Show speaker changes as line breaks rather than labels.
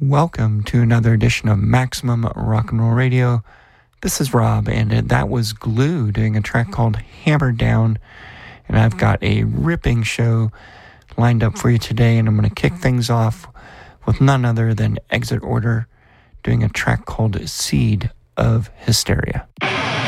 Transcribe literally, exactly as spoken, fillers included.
Welcome to another edition of Maximum Rock and Roll Radio. This is Rob, and that was Glue doing a track called Hammered Down. And I've got a ripping show lined up for you today, and I'm going to kick things off with none other than Exit Order doing a track called Seed of Hysteria.